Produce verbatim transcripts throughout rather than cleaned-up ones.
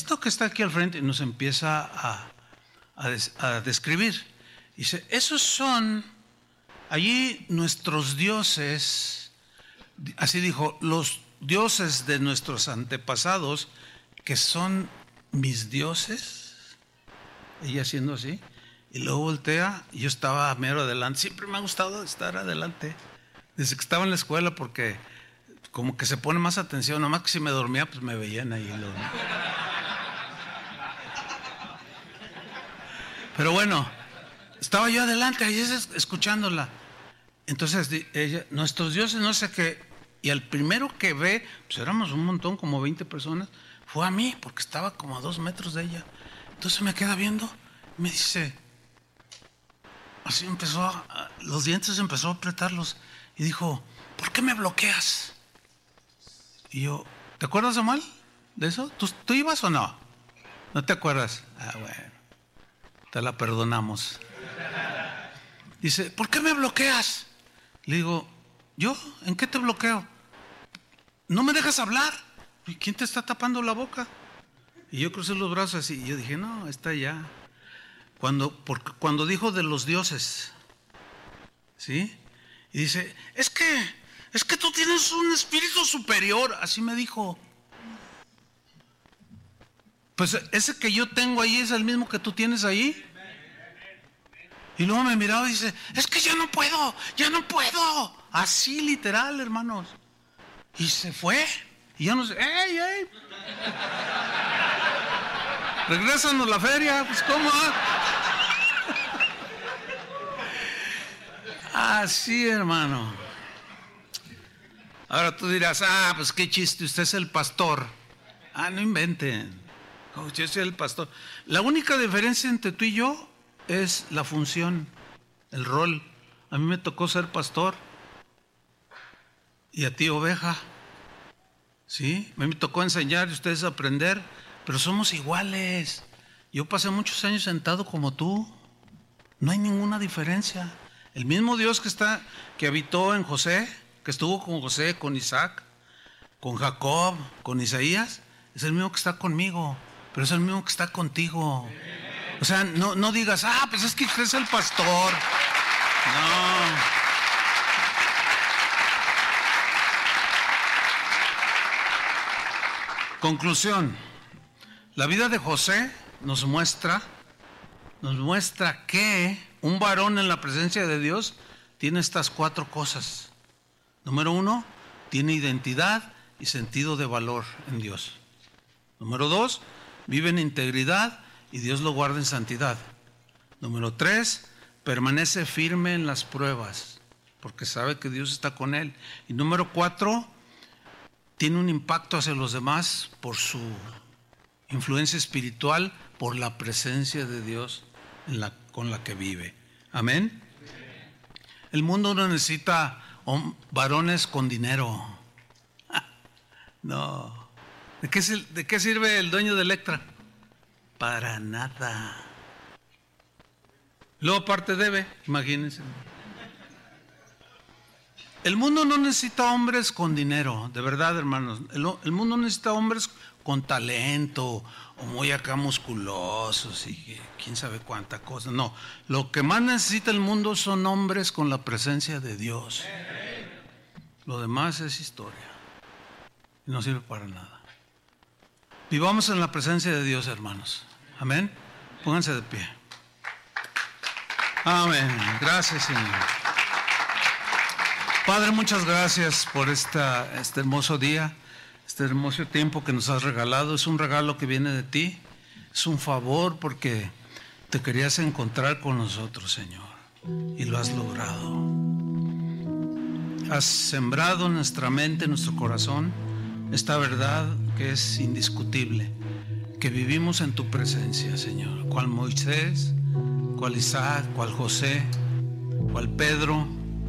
esto que está aquí al frente nos empieza a, a, des, a describir. Dice, esos son allí nuestros dioses, así dijo, los dioses de nuestros antepasados, que son mis dioses. Ella haciendo así, y luego voltea, y yo estaba mero adelante. Siempre me ha gustado estar adelante, desde que estaba en la escuela, porque como que se pone más atención, nomás que si me dormía, pues me veían ahí. Lo... Pero bueno, estaba yo adelante, ahí escuchándola. Entonces ella, nuestros dioses, no sé qué, y al primero que ve, pues éramos un montón, como veinte personas, fue a mí, porque estaba como a dos metros de ella. Entonces me queda viendo, me dice, así empezó, a, los dientes empezó a apretarlos, y dijo, ¿por qué me bloqueas? Y yo, ¿te acuerdas, Samuel, de eso? ¿Tú, ¿Tú ibas o no? ¿No te acuerdas? Ah, bueno, te la perdonamos. Dice, ¿por qué me bloqueas? Le digo, ¿yo? ¿En qué te bloqueo? ¿No me dejas hablar? ¿Y quién te está tapando la boca? Y yo crucé los brazos así, y yo dije, no, está ya. Cuando, porque, cuando dijo de los dioses, ¿sí? Y dice, es que... Es que tú tienes un espíritu superior, así me dijo. Pues ese que yo tengo ahí es el mismo que tú tienes ahí. Y luego me miraba y dice, es que ya no puedo, ya no puedo. Así literal, hermanos. Y se fue. Y ya no sé, ¡ey, ey! Regrésanos la feria, pues ¿cómo? Así, hermano. Ahora tú dirás, ah, pues qué chiste, usted es el pastor. Ah, no inventen. Oh, yo soy el pastor. La única diferencia entre tú y yo es la función, el rol. A mí me tocó ser pastor y a ti oveja. ¿Sí? A mí me tocó enseñar y ustedes aprender, pero somos iguales. Yo pasé muchos años sentado como tú. No hay ninguna diferencia. El mismo Dios que está, que habitó en José, que estuvo con José, con Isaac, con Jacob, con Isaías, es el mismo que está conmigo, pero es el mismo que está contigo. O sea, no, no digas, ah, pues es que usted es el pastor. No. Conclusión. La vida de José nos muestra, nos muestra que un varón en la presencia de Dios tiene estas cuatro cosas. Número uno, tiene identidad y sentido de valor en Dios. Número dos, vive en integridad y Dios lo guarda en santidad. Número tres, permanece firme en las pruebas porque sabe que Dios está con él. Y número cuatro, tiene un impacto hacia los demás por su influencia espiritual, por la presencia de Dios en la, con la que vive. Amén. El mundo no necesita varones con dinero. No. ¿De qué, ¿De qué sirve el dueño de Electra? Para nada. Luego aparte debe, imagínense. El mundo no necesita hombres con dinero, de verdad, hermanos. El, el mundo necesita hombres con talento o muy acá musculosos y quién sabe cuánta cosa. No, lo que más necesita el mundo son hombres con la presencia de Dios. Lo demás es historia y no sirve para nada. Vivamos en la presencia de Dios, hermanos. Amén. Pónganse de pie. Amén. Gracias, Señor. Padre, muchas gracias por esta, este hermoso día, este hermoso tiempo que nos has regalado. Es un regalo que viene de ti. Es un favor porque te querías encontrar con nosotros, Señor. Y lo has logrado. Has sembrado en nuestra mente, en nuestro corazón, esta verdad que es indiscutible. Que vivimos en tu presencia, Señor. Cual Moisés, cual Isaac, cual José, cual Pedro.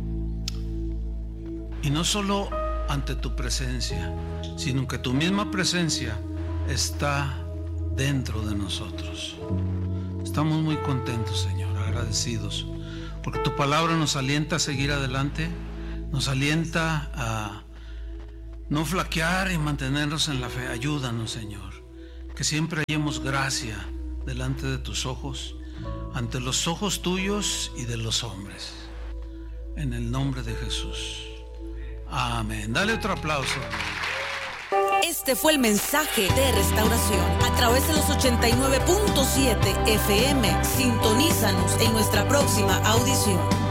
Y no solo ante tu presencia, sino que tu misma presencia está dentro de nosotros. Estamos muy contentos, Señor, agradecidos, porque tu palabra nos alienta a seguir adelante, nos alienta a no flaquear y mantenernos en la fe. Ayúdanos, Señor, que siempre hallemos gracia delante de tus ojos, ante los ojos tuyos y de los hombres. En el nombre de Jesús. Amén. Dale otro aplauso. Este fue el mensaje de Restauración a través de los ochenta y nueve punto siete F M. Sintonízanos en nuestra próxima audición.